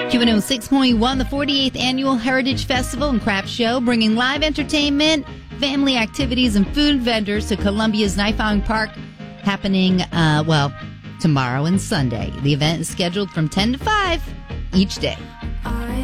Q106.1, the 48th Annual Heritage Festival and Craft Show, bringing live entertainment, family activities, and food vendors to Columbia's Nifong Park, happening, tomorrow and Sunday. The event is scheduled from 10 to 5 each day.